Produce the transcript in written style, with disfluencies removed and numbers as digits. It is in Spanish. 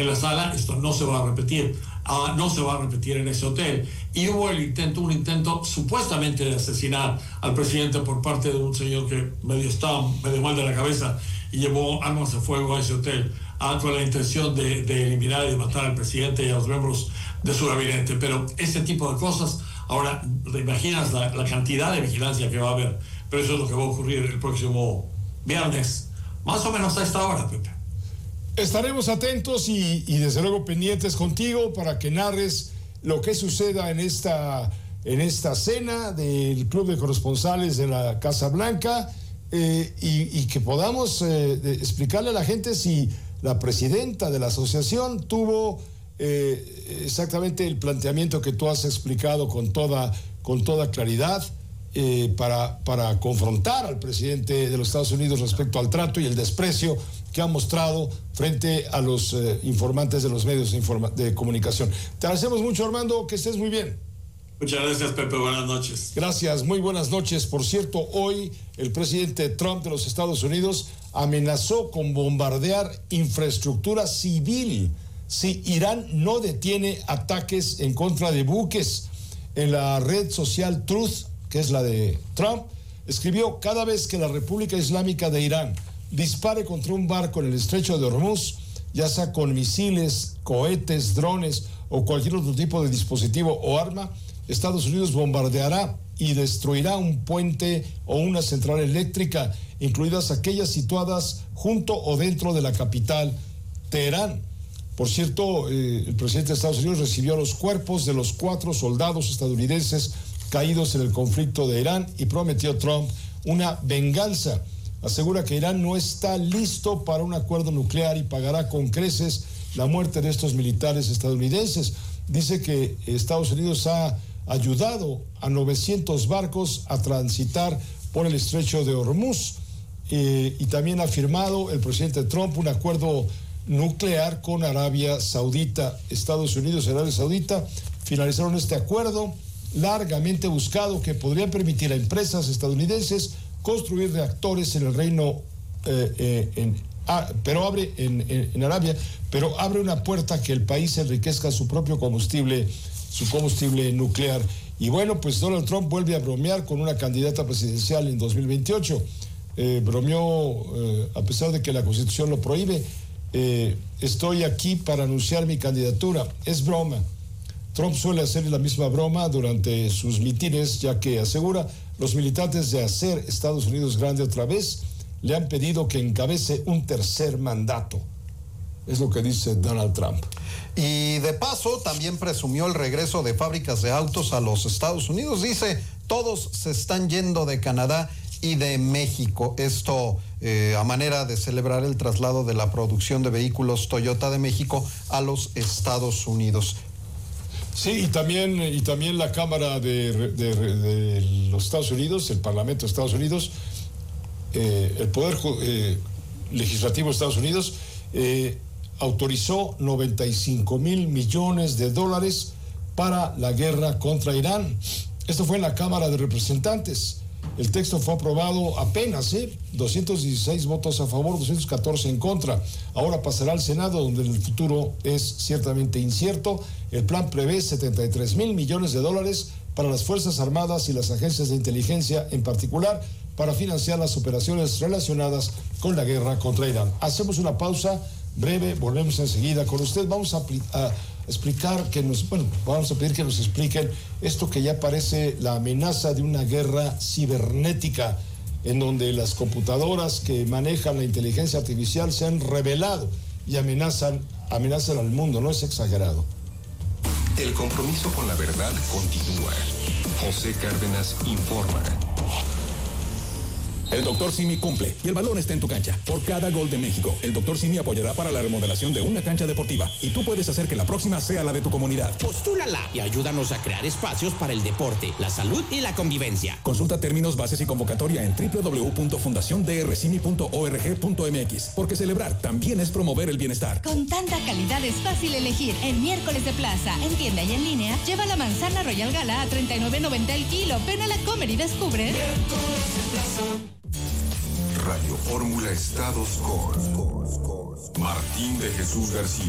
en la sala, esto no se va a repetir. No se va a repetir en ese hotel. Y hubo un intento supuestamente de asesinar al presidente por parte de un señor que estaba medio mal de la cabeza y llevó armas de fuego a ese hotel con la intención de eliminar y de matar al presidente y a los miembros de su gabinete. Pero ese tipo de cosas, ahora te imaginas la cantidad de vigilancia que va a haber, pero eso es lo que va a ocurrir el próximo viernes, más o menos a esta hora, Pepe. Estaremos atentos y desde luego pendientes contigo para que narres lo que suceda en esta cena del Club de Corresponsales de la Casa Blanca y que podamos explicarle a la gente si la presidenta de la asociación tuvo exactamente el planteamiento que tú has explicado con toda claridad para confrontar al presidente de los Estados Unidos respecto al trato y el desprecio que ha mostrado frente a los informantes de los medios de comunicación. Te agradecemos mucho, Armando, que estés muy bien. Muchas gracias, Pepe, buenas noches. Gracias, muy buenas noches. Por cierto, hoy el presidente Trump de los Estados Unidos amenazó con bombardear infraestructura civil si Irán no detiene ataques en contra de buques. En la red social Truth, que es la de Trump, escribió: cada vez que la República Islámica de Irán dispare contra un barco en el estrecho de Hormuz, ya sea con misiles, cohetes, drones o cualquier otro tipo de dispositivo o arma, Estados Unidos bombardeará y destruirá un puente o una central eléctrica, incluidas aquellas situadas junto o dentro de la capital, Teherán. Por cierto, el presidente de Estados Unidos recibió los cuerpos de los 4 soldados estadounidenses caídos en el conflicto de Irán y prometió Trump una venganza. Asegura que Irán no está listo para un acuerdo nuclear y pagará con creces la muerte de estos militares estadounidenses. Dice que Estados Unidos ha ayudado a 900 barcos a transitar por el estrecho de Hormuz y también ha firmado el presidente Trump un acuerdo nuclear con Arabia Saudita. Estados Unidos y Arabia Saudita finalizaron este acuerdo largamente buscado que podría permitir a empresas estadounidenses construir reactores en el reino, en Arabia, pero abre una puerta que el país enriquezca su propio combustible nuclear. Y bueno, pues Donald Trump vuelve a bromear con una candidata presidencial en 2028. Bromeó, a pesar de que la Constitución lo prohíbe, estoy aquí para anunciar mi candidatura. Es broma. Trump suele hacer la misma broma durante sus mítines, ya que asegura los militantes de hacer Estados Unidos grande otra vez le han pedido que encabece un tercer mandato. Es lo que dice Donald Trump. Y de paso también presumió el regreso de fábricas de autos a los Estados Unidos. Dice, todos se están yendo de Canadá y de México. Esto a manera de celebrar el traslado de la producción de vehículos Toyota de México a los Estados Unidos. Sí, y también la Cámara de los Estados Unidos, el Parlamento de Estados Unidos, el Poder Legislativo de Estados Unidos, autorizó $95 mil millones para la guerra contra Irán. Esto fue en la Cámara de Representantes. El texto fue aprobado apenas, 216 votos a favor, 214 en contra. Ahora pasará al Senado, donde el futuro es ciertamente incierto. El plan prevé $73 mil millones para las Fuerzas Armadas y las agencias de inteligencia, en particular, para financiar las operaciones relacionadas con la guerra contra Irán. Hacemos una pausa breve, volvemos enseguida con usted. Vamos a explicar vamos a pedir que nos expliquen esto que ya parece la amenaza de una guerra cibernética, en donde las computadoras que manejan la inteligencia artificial se han rebelado y amenazan al mundo. No es exagerado. El compromiso con la verdad continúa. José Cárdenas informa. El Dr. Simi cumple y el balón está en tu cancha. Por cada gol de México, el Dr. Simi apoyará para la remodelación de una cancha deportiva y tú puedes hacer que la próxima sea la de tu comunidad. Postúlala y ayúdanos a crear espacios para el deporte, la salud y la convivencia. Consulta términos, bases y convocatoria en www.fundaciondrsimi.org.mx, porque celebrar también es promover el bienestar. Con tanta calidad es fácil elegir. En Miércoles de Plaza, en tienda y en línea, lleva la manzana Royal Gala a $39.90 el kilo. Ven a la Comer y descubre. Miércoles de Plaza. Radio Fórmula Estados con Martín de Jesús García.